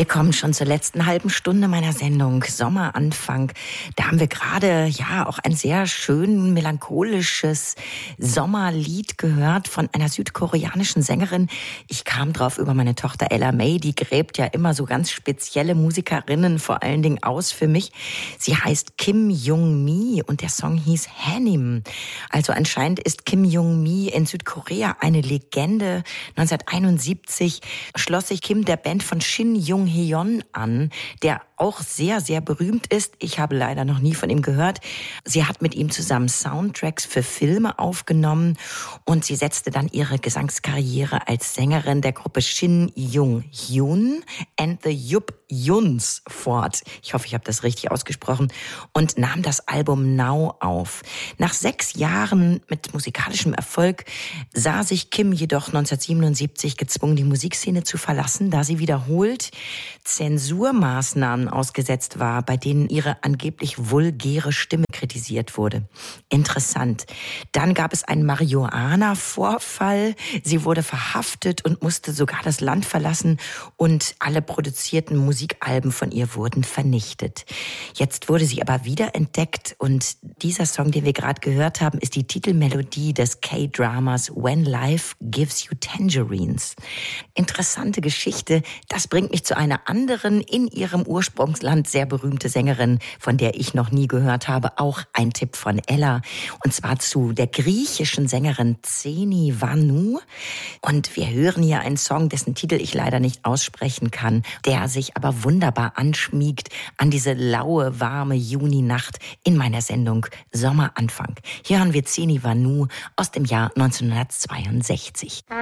Wir kommen schon zur letzten halben Stunde meiner Sendung Sommeranfang. Da haben wir gerade auch ein sehr schön melancholisches Sommerlied gehört von einer südkoreanischen Sängerin. Ich kam drauf über meine Tochter Ella May, die gräbt ja immer so ganz spezielle Musikerinnen vor allen Dingen aus für mich. Sie heißt Kim Young-mi und der Song hieß Hanim. Also anscheinend ist Kim Young-mi in Südkorea eine Legende. 1971 schloss sich Kim der Band von Shin Jung-heon an, der auch sehr, sehr berühmt ist. Ich habe leider noch nie von ihm gehört. Sie hat mit ihm zusammen Soundtracks für Filme aufgenommen und sie setzte dann ihre Gesangskarriere als Sängerin der Gruppe Shin Jung-hyun and the Yup Yuns fort. Ich hoffe, ich habe das richtig ausgesprochen. Und nahm das Album Now auf. Nach 6 Jahren mit musikalischem Erfolg sah sich Kim jedoch 1977 gezwungen, die Musikszene zu verlassen, da sie wiederholt Zensurmaßnahmen ausgesetzt war, bei denen ihre angeblich vulgäre Stimme kritisiert wurde. Interessant. Dann gab es einen Marihuana-Vorfall. Sie wurde verhaftet und musste sogar das Land verlassen und alle produzierten Musikalben von ihr wurden vernichtet. Jetzt wurde sie aber wiederentdeckt und dieser Song, den wir gerade gehört haben, ist die Titelmelodie des K-Dramas When Life Gives You Tangerines. Interessante Geschichte. Das bringt mich zu einer anderen, in ihrem Ursprungsland sehr berühmte Sängerin, von der ich noch nie gehört habe. Auch ein Tipp von Ella. Und zwar zu der griechischen Sängerin Xeni Vanou. Und wir hören hier einen Song, dessen Titel ich leider nicht aussprechen kann, der sich aber wunderbar anschmiegt an diese laue, warme Juninacht in meiner Sendung Sommeranfang. Hier hören wir Xeni Vanou aus dem Jahr 1962.